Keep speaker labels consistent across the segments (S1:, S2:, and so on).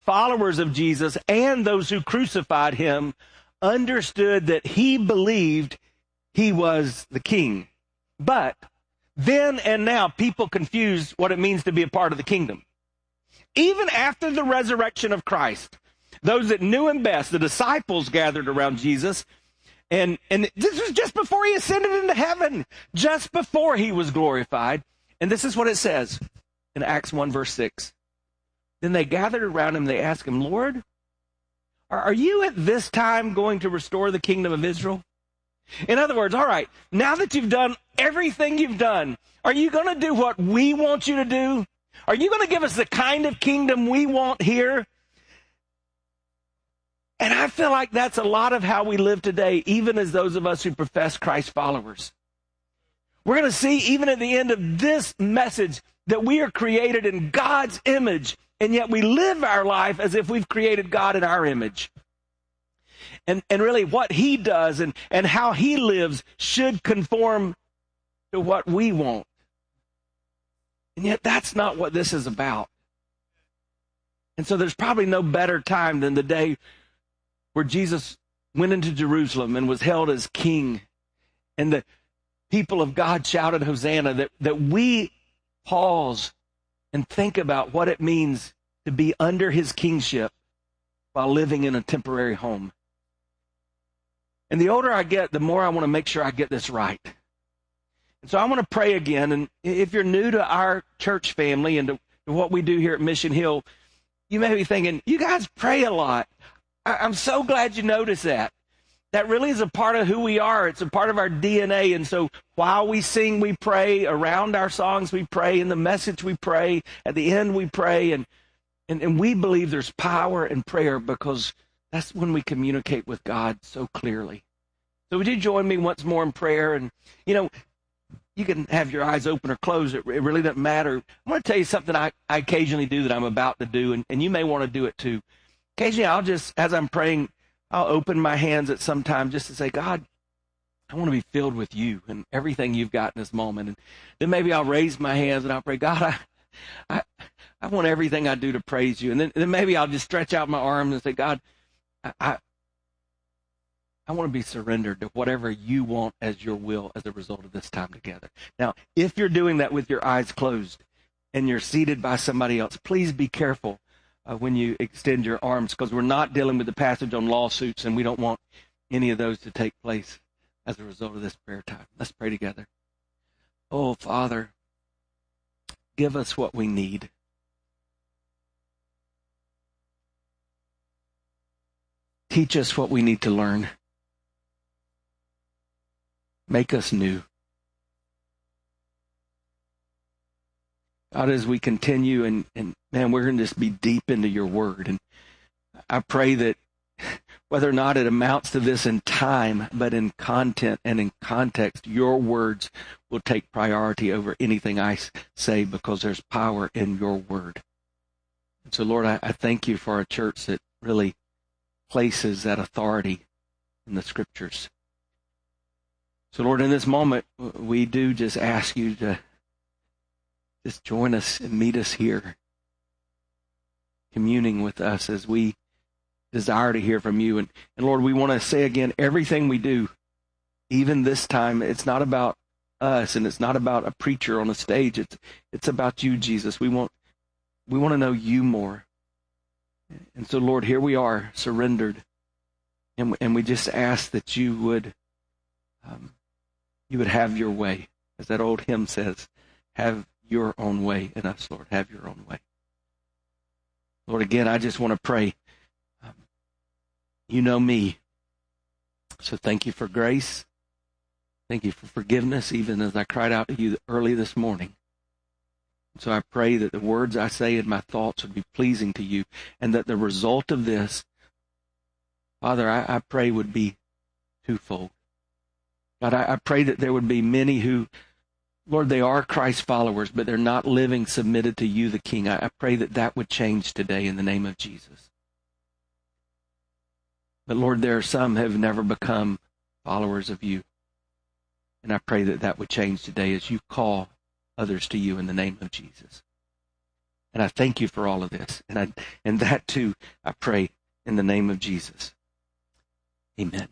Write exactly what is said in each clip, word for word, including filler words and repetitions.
S1: followers of Jesus and those who crucified him understood that he believed he was the king. But then and now, people confuse what it means to be a part of the kingdom. Even after the resurrection of Christ, those that knew him best, the disciples, gathered around Jesus. And, and this was just before he ascended into heaven, just before he was glorified. And this is what it says in Acts one, verse six. Then they gathered around him. They asked him, Lord, are, are you at this time going to restore the kingdom of Israel? In other words, all right, now that you've done everything you've done, are you going to do what we want you to do? Are you going to give us the kind of kingdom we want here? And I feel like that's a lot of how we live today, even as those of us who profess Christ followers. We're going to see, even at the end of this message, that we are created in God's image, and yet we live our life as if we've created God in our image. And, and really what he does and, and how he lives should conform to what we want. And yet that's not what this is about. And so there's probably no better time than the day where Jesus went into Jerusalem and was held as king. And the people of God shouted Hosanna, that, that we pause and think about what it means to be under his kingship while living in a temporary home. And the older I get, the more I want to make sure I get this right. And so I want to pray again. And if you're new to our church family and to, to what we do here at Mission Hill, you may be thinking, you guys pray a lot. I, I'm so glad you noticed that. That really is a part of who we are. It's a part of our D N A. And so while we sing, we pray. Around our songs, we pray. In the message, we pray. At the end, we pray. And, and, and we believe there's power in prayer because that's when we communicate with God so clearly. So would you join me once more in prayer? And, you know, you can have your eyes open or closed. It, it really doesn't matter. I want to tell you something I, I occasionally do that I'm about to do, and, and you may want to do it too. Occasionally, I'll just, as I'm praying, I'll open my hands at some time just to say, God, I want to be filled with you and everything you've got in this moment. And then maybe I'll raise my hands and I'll pray, God, I I, I want everything I do to praise you. And then, then maybe I'll just stretch out my arms and say, God, I, I, I want to be surrendered to whatever you want as your will as a result of this time together. Now, if you're doing that with your eyes closed and you're seated by somebody else, please be careful Uh, when you extend your arms, because we're not dealing with the passage on lawsuits, and we don't want any of those to take place as a result of this prayer time. Let's pray together. Oh, Father, give us what we need. Teach us what we need to learn. Make us new. God, as we continue, and, and man, we're going to just be deep into your word. And I pray that whether or not it amounts to this in time, but in content and in context, your words will take priority over anything I say, because there's power in your word. And so, Lord, I, I thank you for a church that really places that authority in the scriptures. So, Lord, in this moment, we do just ask you to just join us and meet us here, communing with us as we desire to hear from you. And, and Lord, we want to say again, everything we do, even this time, it's not about us and it's not about a preacher on a stage. It's it's about you, Jesus. We want we want to know you more. And so, Lord, here we are, surrendered, and and we just ask that you would um, you would have your way, as that old hymn says, have your own way in us, Lord. Have your own way. Lord, again, I just want to pray. Um, you know me. So thank you for grace. Thank you for forgiveness, even as I cried out to you early this morning. So I pray that the words I say and my thoughts would be pleasing to you, and that the result of this, Father, I, I pray would be twofold. God, I, I pray that there would be many who, Lord, they are Christ followers, but they're not living submitted to you, the King. I, I pray that that would change today in the name of Jesus. But Lord, there are some who have never become followers of you. And I pray that that would change today as you call others to you in the name of Jesus. And I thank you for all of this. And I, and that too, I pray in the name of Jesus. Amen.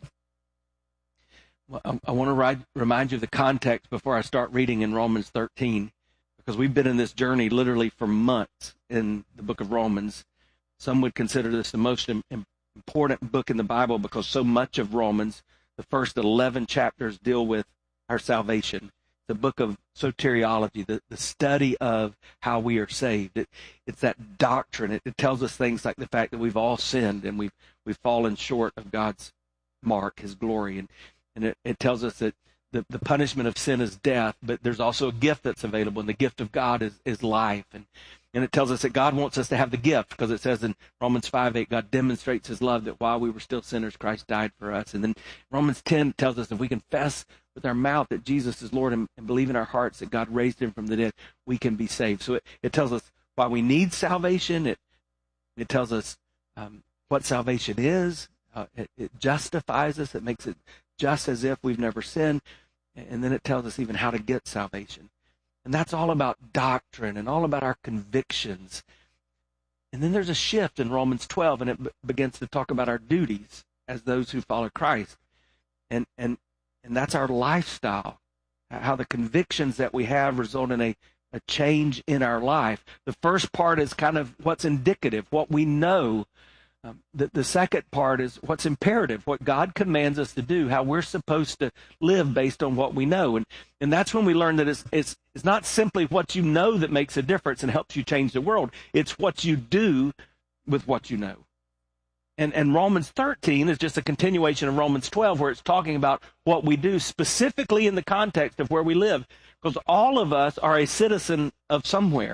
S1: Well, I, I want to ride, remind you of the context before I start reading in Romans thirteen, because we've been in this journey literally for months in the book of Romans. Some would consider this the most im- important book in the Bible because so much of Romans, the first eleven chapters, deal with our salvation. The book of soteriology, the, the study of how we are saved. It, it's that doctrine. It, it tells us things like the fact that we've all sinned and we've we've fallen short of God's mark, his glory. And, and it, it tells us that the, the punishment of sin is death, but there's also a gift that's available, and the gift of God is, is life. And, and it tells us that God wants us to have the gift, because it says in Romans five eight, God demonstrates his love, that while we were still sinners, Christ died for us. And then Romans ten tells us if we confess with our mouth that Jesus is Lord and, and believe in our hearts that God raised him from the dead, we can be saved. So it, it tells us why we need salvation. It, it tells us um, what salvation is. Uh, it, it justifies us. It makes it just as if we've never sinned. And then it tells us even how to get salvation. And that's all about doctrine and all about our convictions. And then there's a shift in Romans twelve, and it b- begins to talk about our duties as those who follow Christ. And and and that's our lifestyle, how the convictions that we have result in a, a change in our life. The first part is kind of what's indicative, what we know. Um, the, the second part is what's imperative, what God commands us to do, how we're supposed to live based on what we know. And and that's when we learn that it's, it's, it's not simply what you know that makes a difference and helps you change the world. It's what you do with what you know. And, and Romans thirteen is just a continuation of Romans twelve, where it's talking about what we do specifically in the context of where we live, because all of us are a citizen of somewhere.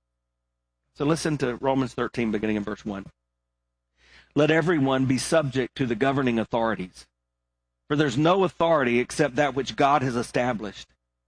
S1: So listen to Romans thirteen, beginning in verse one. Let everyone be subject to the governing authorities, for there's no authority except that which God has established.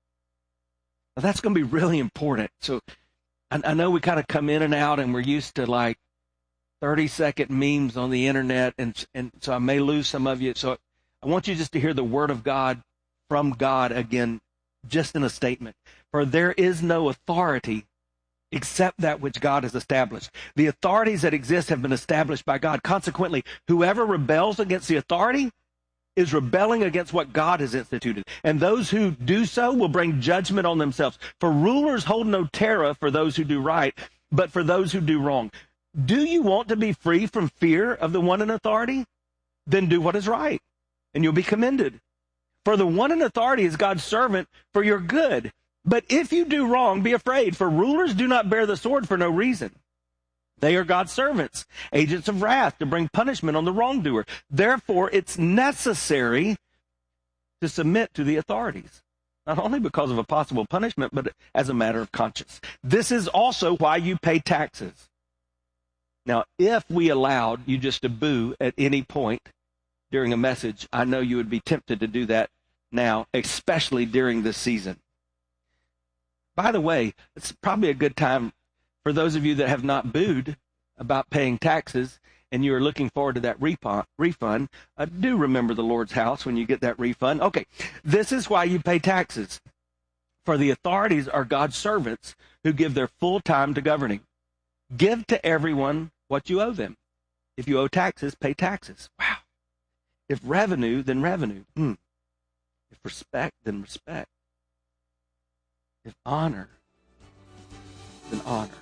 S1: Now, that's going to be really important. So I, I know we kind of come in and out, and we're used to like thirty-second memes on the internet, and and so I may lose some of you. So I want you just to hear the word of God from God again, just in a statement. For there is no authority except that which God has established. The authorities that exist have been established by God. Consequently, whoever rebels against the authority is rebelling against what God has instituted. And those who do so will bring judgment on themselves. For rulers hold no terror for those who do right, but for those who do wrong. Do you want to be free from fear of the one in authority? Then do what is right, and you'll be commended. For the one in authority is God's servant for your good. But if you do wrong, be afraid, for rulers do not bear the sword for no reason. They are God's servants, agents of wrath, to bring punishment on the wrongdoer. Therefore, it's necessary to submit to the authorities, not only because of a possible punishment, but as a matter of conscience. This is also why you pay taxes. Now, if we allowed you just to boo at any point during a message, I know you would be tempted to do that now, especially during this season. By the way, it's probably a good time for those of you that have not booed about paying taxes and you are looking forward to that refund. Uh, do remember the Lord's house when you get that refund. Okay, this is why you pay taxes. For the authorities are God's servants who give their full time to governing. Give to everyone what you owe them. If you owe taxes, pay taxes. Wow. If revenue, then revenue. Mm. If respect, then respect. If honor, then honor.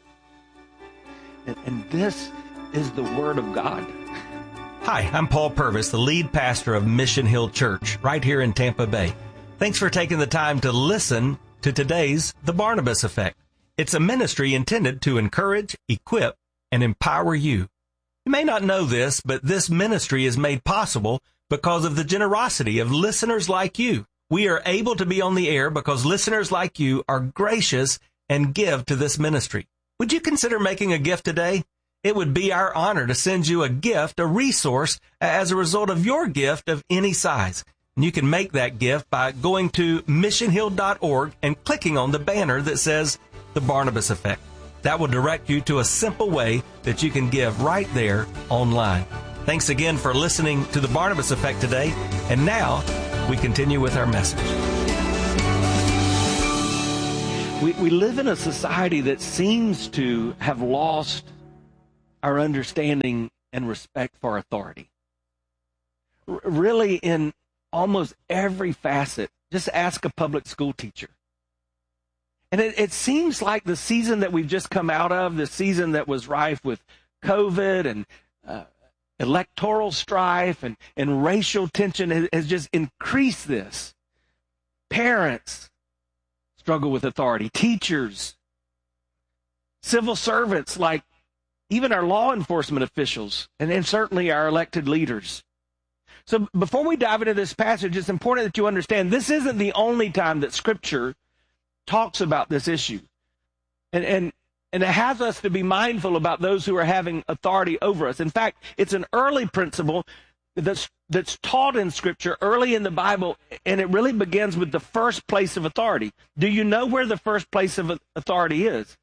S1: And, and this is the Word of God.
S2: Hi, I'm Paul Purvis, the lead pastor of Mission Hill Church, right here in Tampa Bay. Thanks for taking the time to listen to today's The Barnabas Effect. It's a ministry intended to encourage, equip, and empower you. You may not know this, but this ministry is made possible because of the generosity of listeners like you. We are able to be on the air because listeners like you are gracious and give to this ministry. Would you consider making a gift today? It would be our honor to send you a gift, a resource, as a result of your gift of any size. And you can make that gift by going to mission hill dot org and clicking on the banner that says The Barnabas Effect. That will direct you to a simple way that you can give right there online. Thanks again for listening to The Barnabas Effect today. And now we continue with our message.
S1: We, we live in a society that seems to have lost our understanding and respect for authority. R- really, in almost every facet. Just ask a public school teacher. And it, it seems like the season that we've just come out of, the season that was rife with COVID and uh, electoral strife and, and racial tension has, has just increased this. Parents struggle with authority. Teachers, civil servants, like even our law enforcement officials, and then certainly our elected leaders. So before we dive into this passage, it's important that you understand this isn't the only time that Scripture talks about this issue. And, and, and it has us to be mindful about those who are having authority over us. In fact, it's an early principle that's, that's taught in Scripture early in the Bible, and it really begins with the first place of authority. Do you know where the first place of authority is?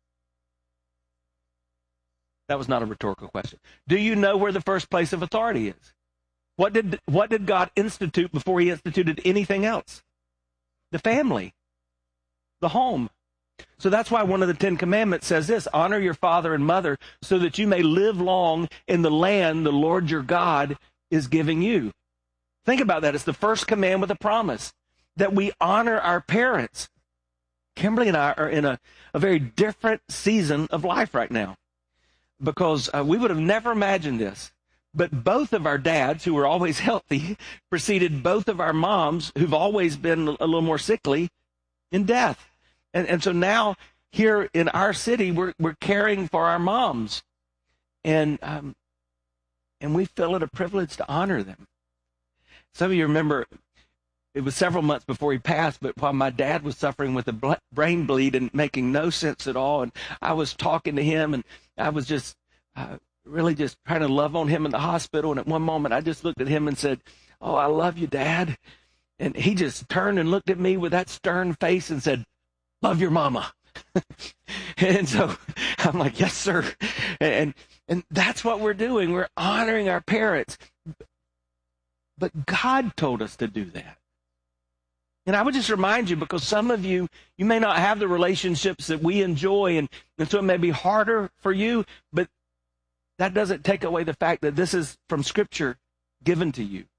S1: That was not a rhetorical question. Do you know where the first place of authority is? What did, what did God institute before he instituted anything else? The family, the home. So that's why one of the Ten Commandments says this: honor your father and mother so that you may live long in the land the Lord your God is giving you. Think about that. It's the first command with a promise that we honor our parents. Kimberly and I are in a, a very different season of life right now because uh, we would have never imagined this. But both of our dads, who were always healthy, preceded both of our moms, who've always been a little more sickly, in death. And, and so now here in our city, we're, we're caring for our moms. And, um, and we feel it a privilege to honor them. Some of you remember it was several months before he passed, but while my dad was suffering with a brain bleed and making no sense at all, and I was talking to him, and I was just uh, really just trying to love on him in the hospital. And at one moment, I just looked at him and said, "Oh, I love you, Dad." And he just turned and looked at me with that stern face and said, "Love your mama." And so I'm like, "Yes, sir." And and that's what we're doing. We're honoring our parents. But God told us to do that. And I would just remind you, because some of you, you may not have the relationships that we enjoy, and, and so it may be harder for you, but that doesn't take away the fact that this is from Scripture given to you.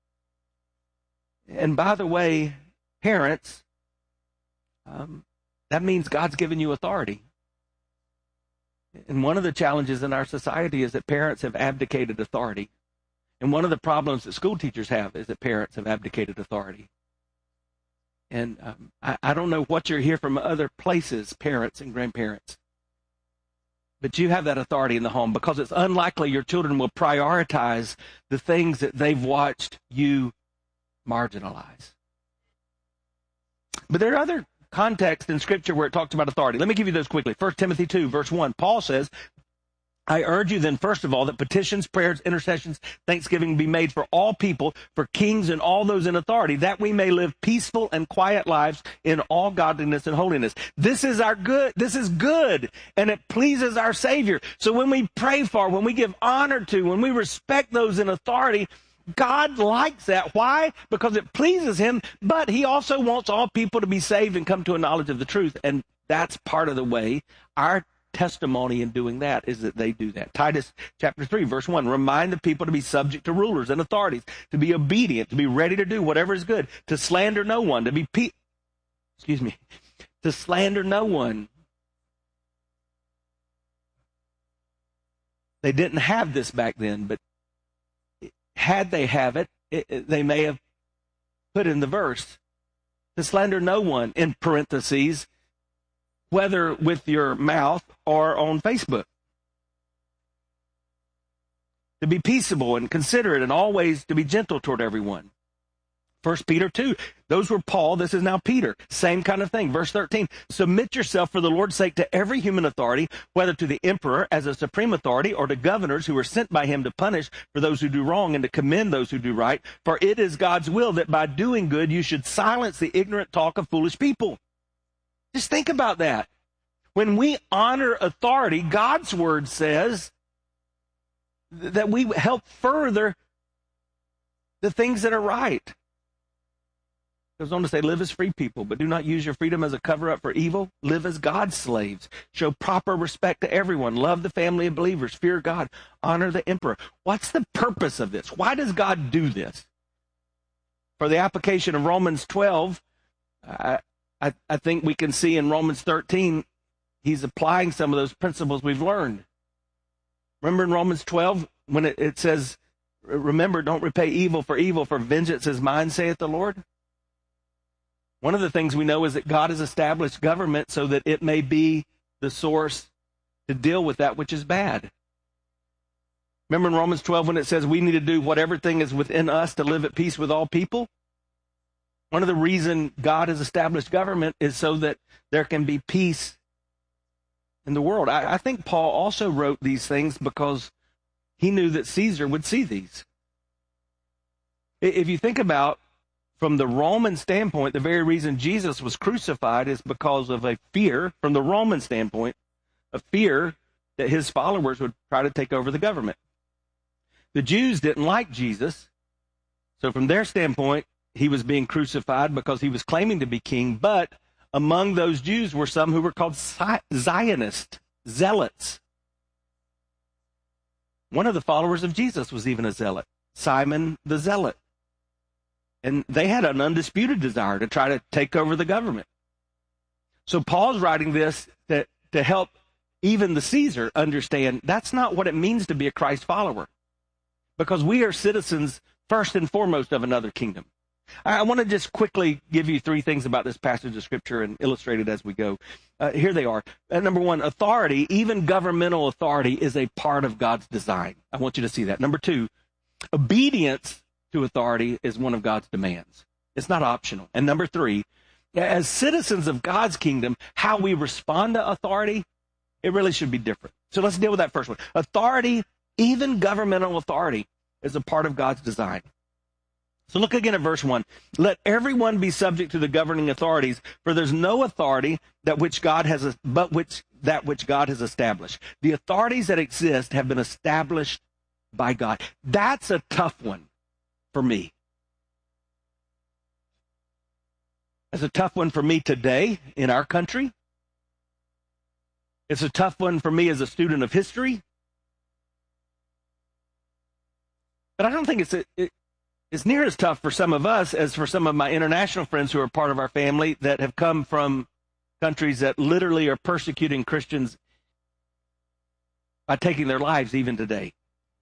S1: And by the way, parents, um, that means God's given you authority. And one of the challenges in our society is that parents have abdicated authority. And one of the problems that school teachers have is that parents have abdicated authority. And um, I, I don't know what you're here from other places, parents and grandparents, but you have that authority in the home, because it's unlikely your children will prioritize the things that they've watched you marginalize. But there are other contexts in Scripture where it talks about authority. Let me give you those quickly. First Timothy two, verse one, Paul says, "I urge you then, first of all, that petitions, prayers, intercessions, thanksgiving be made for all people, for kings and all those in authority, that we may live peaceful and quiet lives in all godliness and holiness." This is our good. This is good, and it pleases our Savior. So when we pray for, when we give honor to, when we respect those in authority, God likes that. Why? Because it pleases him, but he also wants all people to be saved and come to a knowledge of the truth. And that's part of the way our testimony in doing that is that they do that. Titus chapter three, verse one, remind the people to be subject to rulers and authorities, to be obedient, to be ready to do whatever is good, to slander no one, to be, pe- excuse me, to slander no one. They didn't have this back then, but had they have it, it, it, they may have put in the verse, to slander no one, in parentheses, whether with your mouth or on Facebook. To be peaceable and considerate, and always to be gentle toward everyone. First Peter two, those were Paul, this is now Peter. Same kind of thing. Verse thirteen, submit yourself for the Lord's sake to every human authority, whether to the emperor as a supreme authority, or to governors who are sent by him to punish for those who do wrong and to commend those who do right. For it is God's will that by doing good you should silence the ignorant talk of foolish people. Just think about that. When we honor authority, God's word says that we help further the things that are right. goes on to say, live as free people, but do not use your freedom as a cover-up for evil. Live as God's slaves. Show proper respect to everyone. Love the family of believers. Fear God. Honor the emperor. What's the purpose of this? Why does God do this? For the application of Romans twelve, I, I, I think we can see in Romans thirteen, he's applying some of those principles we've learned. Remember in Romans twelve, when it, it says, remember, don't repay evil for evil, for vengeance is mine, saith the Lord. One of the things we know is that God has established government so that it may be the source to deal with that which is bad. Remember in Romans twelve when it says we need to do whatever thing is within us to live at peace with all people? One of the reasons God has established government is so that there can be peace in the world. I, I think Paul also wrote these things because he knew that Caesar would see these. If you think about, from the Roman standpoint, the very reason Jesus was crucified is because of a fear, from the Roman standpoint, a fear that his followers would try to take over the government. The Jews didn't like Jesus, so from their standpoint, he was being crucified because he was claiming to be king, but among those Jews were some who were called Zionists, zealots. One of the followers of Jesus was even a zealot, Simon the Zealot. And they had an undisputed desire to try to take over the government. So Paul's writing this to, to help even the Caesar understand that's not what it means to be a Christ follower. Because we are citizens first and foremost of another kingdom. I want to just quickly give you three things about this passage of Scripture and illustrate it as we go. Uh, here they are. Uh, number one, authority, even governmental authority, is a part of God's design. I want you to see that. Number two, obedience to authority is one of God's demands. It's not optional. And number three, as citizens of God's kingdom, how we respond to authority, it really should be different. So let's deal with that first one. Authority, even governmental authority, is a part of God's design. So look again at verse one. Let everyone be subject to the governing authorities, for there's no authority that which God has, but which that which God has established. The authorities that exist have been established by God. That's a tough one for me. It's a tough one for me today in our country. It's a tough one for me as a student of history. But I don't think it's a, it, it's near as tough for some of us as for some of my international friends who are part of our family that have come from countries that literally are persecuting Christians by taking their lives even today.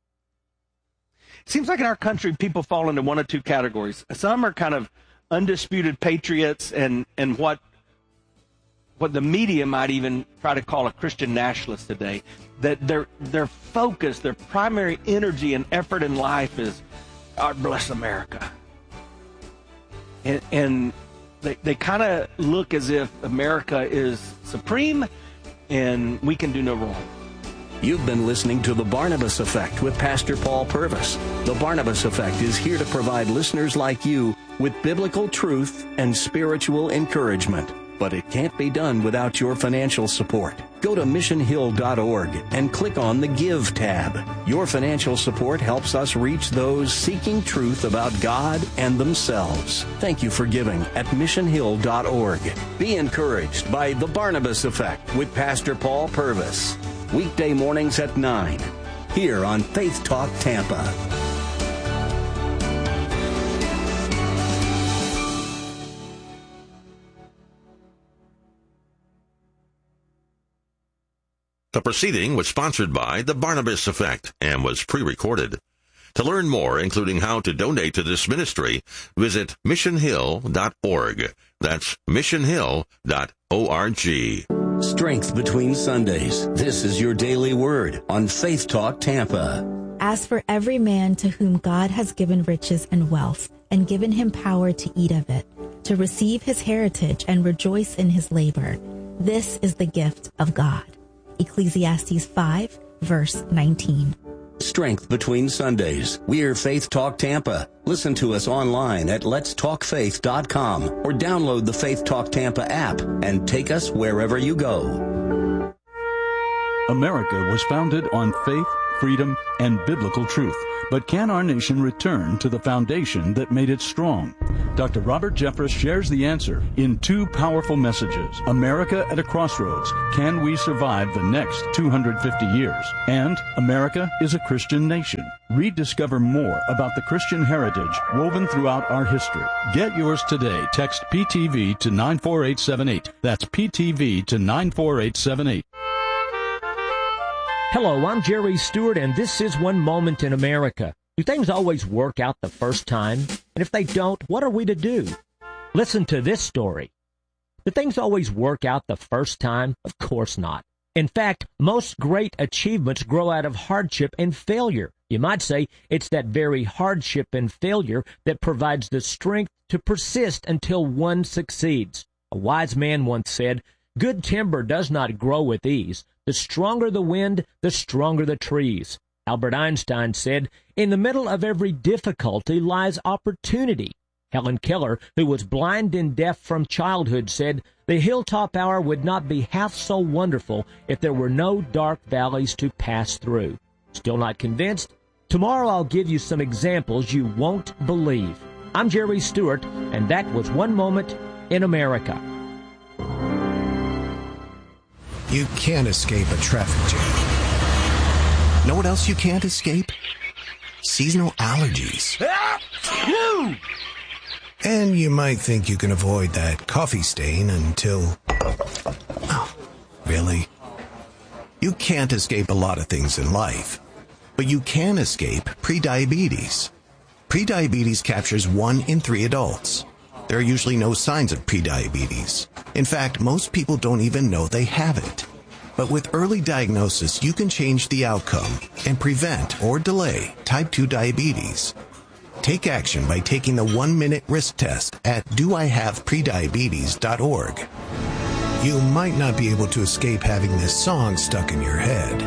S1: It seems like in our country, people fall into one of two categories. Some are kind of undisputed patriots and, and what, what the media might even try to call a Christian nationalist today. That their, their focus, their primary energy and effort in life is, God bless America. And, and they, they kind of look as if America is supreme and we can do no wrong.
S3: You've been listening to The Barnabas Effect with Pastor Paul Purvis. The Barnabas Effect is here to provide listeners like you with biblical truth and spiritual encouragement. But it can't be done without your financial support. Go to mission hill dot org and click on the Give tab. Your financial support helps us reach those seeking truth about God and themselves. Thank you for giving at mission hill dot org. Be encouraged by The Barnabas Effect with Pastor Paul Purvis. Weekday mornings at nine, here on Faith Talk Tampa.
S4: The proceeding was sponsored by The Barnabas Effect and was pre-recorded. To learn more, including how to donate to this ministry, visit mission hill dot org. That's mission hill dot org.
S3: Strength between Sundays. This is your daily word on Faith Talk Tampa.
S5: As for every man to whom God has given riches and wealth, and given him power to eat of it, to receive his heritage and rejoice in his labor, this is the gift of God. Ecclesiastes five, verse nineteen.
S3: Strength between Sundays. We're Faith Talk Tampa. Listen to us online at lets talk faith dot com or download the Faith Talk Tampa app and take us wherever you go.
S6: America was founded on faith, freedom, and biblical truth. But can our nation return to the foundation that made it strong? Doctor Robert Jeffress shares the answer in two powerful messages. America at a Crossroads. Can we survive the next two hundred fifty years? And America is a Christian nation. Rediscover more about the Christian heritage woven throughout our history. Get yours today. Text P T V to nine four eight seven eight. That's P T V to nine four eight seven eight.
S7: Hello, I'm Jerry Stewart, and this is One Moment in America. Do things always work out the first time? And if they don't, what are we to do? Listen to this story. Do things always work out the first time? Of course not. In fact, most great achievements grow out of hardship and failure. You might say it's that very hardship and failure that provides the strength to persist until one succeeds. A wise man once said, "Good timber does not grow with ease. The stronger the wind, the stronger the trees." Albert Einstein said, "In the middle of every difficulty lies opportunity." Helen Keller, who was blind and deaf from childhood, said, "The hilltop hour would not be half so wonderful if there were no dark valleys to pass through." Still not convinced? Tomorrow I'll give you some examples you won't believe. I'm Jerry Stewart, and that was One Moment in America.
S8: You can't escape a traffic jam. Know what else you can't escape? Seasonal allergies. And you might think you can avoid that coffee stain until... Oh, really? You can't escape a lot of things in life, but you can escape prediabetes. Prediabetes captures one in three adults. There are usually no signs of prediabetes. In fact, most people don't even know they have it. But with early diagnosis, you can change the outcome and prevent or delay type two diabetes. Take action by taking the one-minute risk test at do I have prediabetes dot org. You might not be able to escape having this song stuck in your head,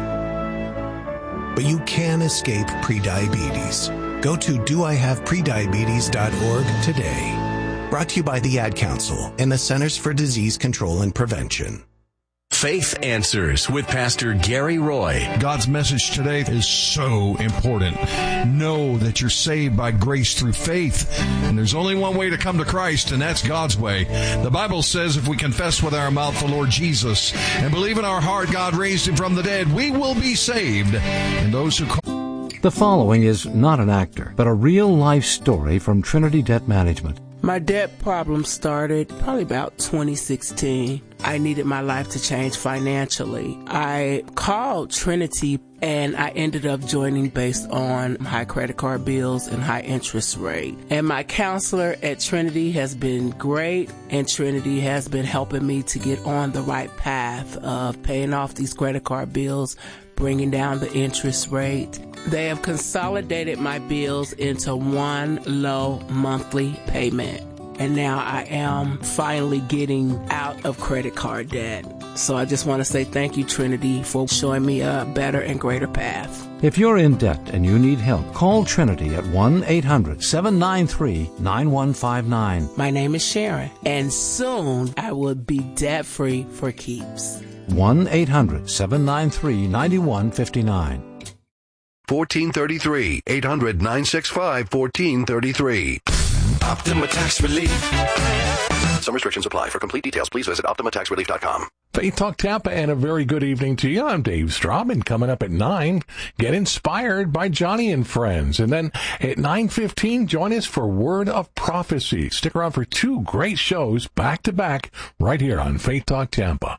S8: but you can escape prediabetes. Go to do I have prediabetes dot org today. Brought to you by the Ad Council and the Centers for Disease Control and Prevention.
S3: Faith Answers with Pastor Gary Roy.
S9: God's message today is so important. Know that you're saved by grace through faith. And there's only one way to come to Christ, and that's God's way. The Bible says if we confess with our mouth the Lord Jesus and believe in our heart God raised him from the dead, we will be saved. And those who call...
S10: The following is not an actor, but a real-life story from Trinity Debt Management.
S11: My debt problem started probably about twenty sixteen. I needed my life to change financially. I called Trinity and I ended up joining based on high credit card bills and high interest rate. And my counselor at Trinity has been great, and Trinity has been helping me to get on the right path of paying off these credit card bills, bringing down the interest rate. They have consolidated my bills into one low monthly payment. And now I am finally getting out of credit card debt. So I just want to say thank you, Trinity, for showing me a better and greater path.
S10: If you're in debt and you need help, call Trinity at one eight hundred seven nine three nine one five nine.
S11: My name is Sharon, and soon I will be debt-free for keeps.
S10: one eight hundred seven nine three nine one five nine.
S12: fourteen thirty-three, eight hundred nine six five fourteen thirty-three.
S3: Optima Tax Relief. Some restrictions apply. For complete details, please visit optima tax relief dot com.
S13: Faith Talk Tampa, and a very good evening to you. I'm Dave Straub, and coming up at nine, get inspired by Johnny and Friends. And then at nine fifteen, join us for Word of Prophecy. Stick around for two great shows back to back right here on Faith Talk Tampa.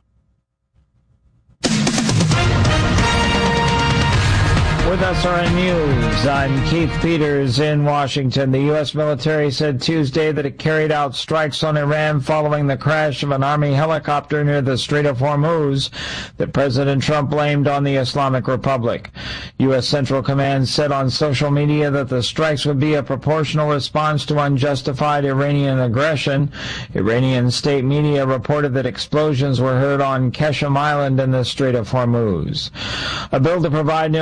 S14: With S R N News, I'm Keith Peters in Washington. The U S military said Tuesday that it carried out strikes on Iran following the crash of an Army helicopter near the Strait of Hormuz that President Trump blamed on the Islamic Republic. U S Central Command said on social media that the strikes would be a proportional response to unjustified Iranian aggression. Iranian state media reported that explosions were heard on Keshem Island in the Strait of Hormuz. A bill to provide nearly seven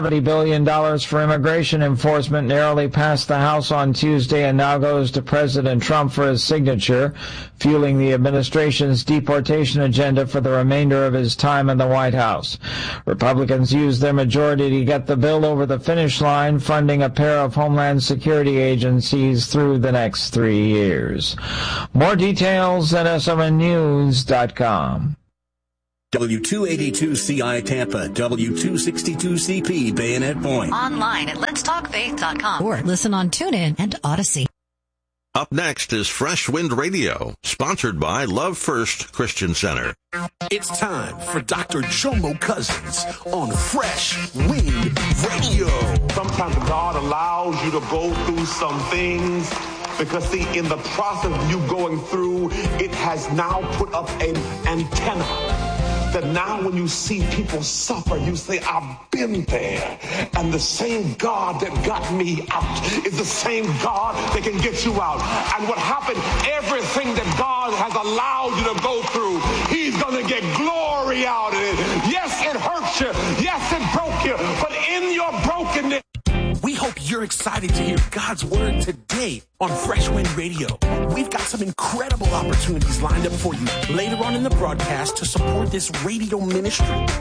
S14: seventy billion dollars for immigration enforcement narrowly passed the House on Tuesday and now goes to President Trump for his signature, fueling the administration's deportation agenda for the remainder of his time in the White House. Republicans used their majority to get the bill over the finish line, funding a pair of Homeland Security agencies through the next three years. More details at S R N news dot com.
S3: W two eighty-two C I Tampa, W two sixty-two C P Bayonet Point.
S15: Online at lets talk faith dot com or listen on TuneIn and Odyssey.
S4: Up next is Fresh Wind Radio, sponsored by Love First Christian Center.
S16: It's time for Doctor Jomo Cousins on Fresh Wind Radio.
S17: Sometimes God allows you to go through some things because, see, in the process of you going through, it has now put up an antenna. That now when you see people suffer, you say, I've been there. And the same God that got me out is the same God that can get you out. And what happened, everything that God has allowed you to go through, he's going to get glory out of it. Yes, it hurts you. Yes, it broke you. But in your brokenness,
S16: we hope you're excited to hear God's word today on Fresh Wind Radio. We've got some incredible opportunities lined up for you later on in the broadcast to support this radio ministry.